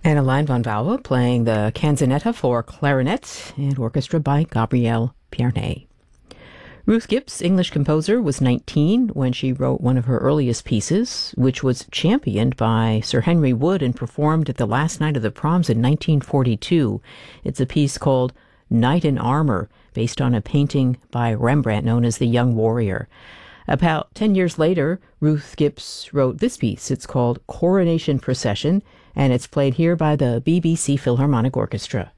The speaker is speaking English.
Anna Line von Vauwe playing the canzonetta for clarinet and orchestra by Gabriel Pierney. Ruth Gibbs, English composer, was 19 when she wrote one of her earliest pieces, which was championed by Sir Henry Wood and performed at the last night of the proms in 1942. It's a piece called Knight in Armor, based on a painting by Rembrandt known as The Young Warrior. About 10 years later, Ruth Gibbs wrote this piece. It's called Coronation Procession, and it's played here by the BBC Philharmonic Orchestra.